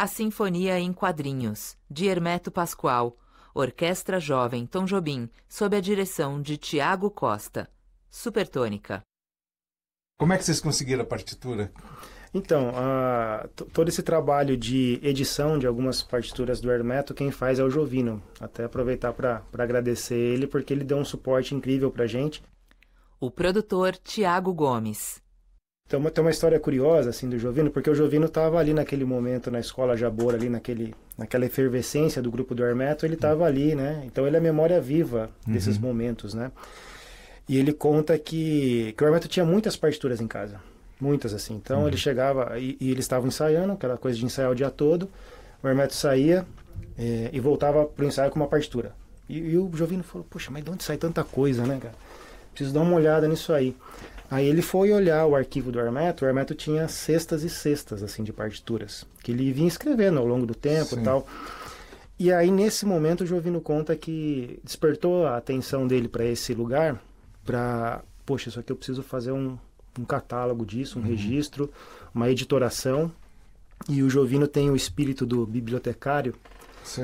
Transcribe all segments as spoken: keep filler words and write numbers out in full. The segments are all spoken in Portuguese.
A Sinfonia em Quadrinhos, de Hermeto Pascoal, Orquestra Jovem Tom Jobim, sob a direção de Tiago Costa. Supertônica. Como é que vocês conseguiram a partitura? Então, uh, todo esse trabalho de edição de algumas partituras do Hermeto, quem faz é o Jovino. Até aproveitar para agradecer ele, porque ele deu um suporte incrível para a gente. O produtor Tiago Gomes. Então, tem uma história curiosa assim, do Jovino, porque o Jovino estava ali naquele momento na escola Jabor, ali naquele, naquela efervescência do grupo do Hermeto, ele estava ali, né? Então ele é a memória viva desses uhum. momentos, né? E ele conta que, que o Hermeto tinha muitas partituras em casa. Muitas, assim. Então, uhum. ele chegava e, e eles estavam ensaiando, aquela coisa de ensaiar o dia todo. O Hermeto saía é, e voltava pro ensaio com uma partitura. E, e o Jovino falou, poxa, mas de onde sai tanta coisa, né, cara? Preciso dar uma olhada nisso aí. Aí ele foi olhar o arquivo do Hermeto. O Hermeto tinha cestas e cestas, assim, de partituras. Que ele vinha escrevendo ao longo do tempo e tal. E aí, nesse momento, o Jovino conta que despertou a atenção dele para esse lugar, para, poxa, isso aqui eu preciso fazer um... um catálogo disso, um uhum. registro, uma editoração. E o Jovino tem o espírito do bibliotecário. Sim.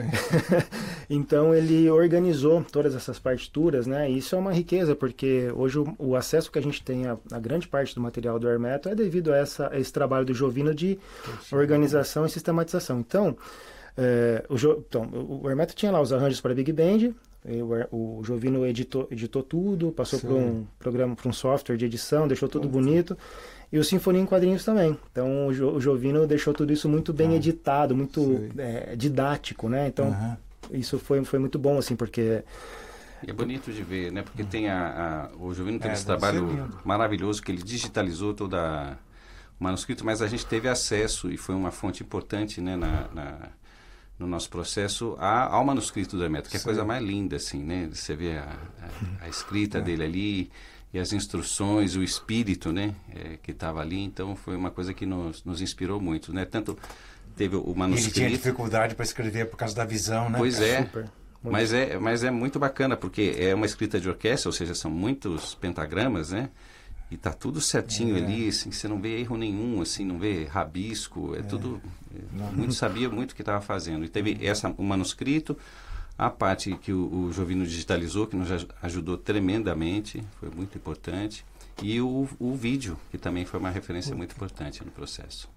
Então ele organizou todas essas partituras, né? E isso é uma riqueza, porque hoje o, o acesso que a gente tem a, a grande parte do material do Hermeto é devido a, essa, a esse trabalho do Jovino de organização e sistematização. Então, é, o, jo, então, o Hermeto tinha lá os arranjos para Big Band. O, o Jovino editou, editou tudo, passou por um programa, por um software de edição, deixou tudo bonito. E o Sinfonia em Quadrinhos também. Então o, jo, o Jovino deixou tudo isso muito bem ah, editado, muito é, didático, né? Então uhum. isso foi, foi muito bom, assim, porque... E é bonito de ver, né? Porque tem a, a, o Jovino teve é, esse trabalho maravilhoso, que ele digitalizou todo a, o manuscrito, mas a gente teve acesso, e foi uma fonte importante, né, na... na no nosso processo, a, ao manuscrito do Hermeto, que é a coisa mais linda, assim, né? Você vê a, a, a escrita é. dele ali, e as instruções, o espírito, né? É, que estava ali, então foi uma coisa que nos, nos inspirou muito, né? Tanto teve o manuscrito... Ele tinha dificuldade para escrever por causa da visão, né? Pois é, Super, mas é, mas é muito bacana, porque é uma escrita de orquestra, ou seja, são muitos pentagramas, né? E tá tudo certinho é. ali, assim, você não vê erro nenhum, assim, não vê rabisco, é, é. tudo... É, muito sabia muito o que estava fazendo. E teve essa, o manuscrito, a parte que o, o Jovino digitalizou, que nos ajudou tremendamente, foi muito importante, e o, o vídeo, que também foi uma referência muito importante no processo.